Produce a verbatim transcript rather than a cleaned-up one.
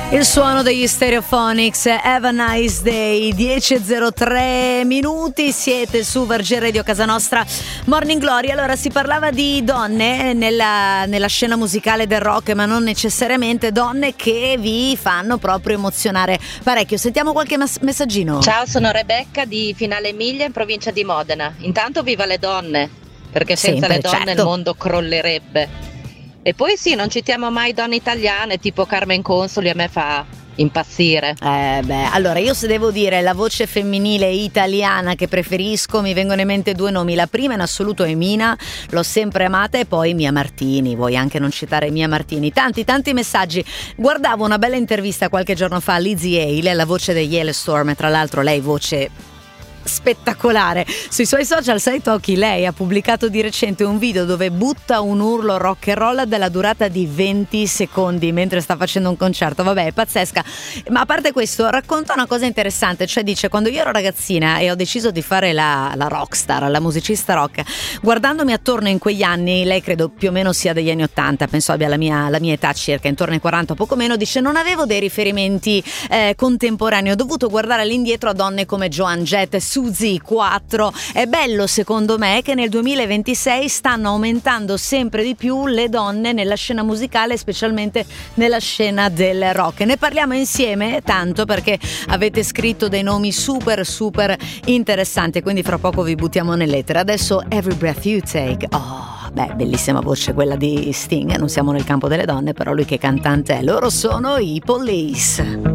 Il suono degli Stereophonics, Have a Nice Day, dieci e zero tre minuti, siete su Verge Radio, casa nostra, Morning Glory. Allora, si parlava di donne nella, nella scena musicale del rock, ma non necessariamente donne che vi fanno proprio emozionare parecchio. Sentiamo qualche mas- messaggino. Ciao, sono Rebecca di Finale Emilia in provincia di Modena. Intanto viva le donne, perché senza Sempre, le donne certo. il mondo crollerebbe. E poi sì, non citiamo mai donne italiane, tipo Carmen Consoli, a me fa impazzire. Eh beh, allora io se devo dire la voce femminile italiana che preferisco, mi vengono in mente due nomi. La prima in assoluto è Mina, l'ho sempre amata, e poi Mia Martini. Vuoi anche non citare Mia Martini? Tanti tanti messaggi. Guardavo una bella intervista qualche giorno fa a Lizzie Hale, la voce degli Yellowstorm, tra l'altro lei voce spettacolare. Sui suoi social, sai Tocchi, lei ha pubblicato di recente un video dove butta un urlo rock and roll della durata di venti secondi mentre sta facendo un concerto. Vabbè, è pazzesca. Ma a parte questo, racconta una cosa interessante, cioè dice: quando io ero ragazzina e ho deciso di fare la, la rockstar, la musicista rock, guardandomi attorno in quegli anni, lei credo più o meno sia degli anni ottanta, penso abbia la mia, la mia età circa, intorno ai quaranta o poco meno, dice non avevo dei riferimenti eh, contemporanei, ho dovuto guardare all'indietro a donne come Joan Jett, Suzy quattro. È bello secondo me che nel duemilaventisei stanno aumentando sempre di più le donne nella scena musicale, specialmente nella scena del rock. Ne parliamo insieme tanto perché avete scritto dei nomi super super interessanti, quindi fra poco vi buttiamo nell'etere. Adesso Every Breath You Take. Oh, beh, bellissima voce quella di Sting. Non siamo nel campo delle donne, però lui che cantante è. Loro sono i Police.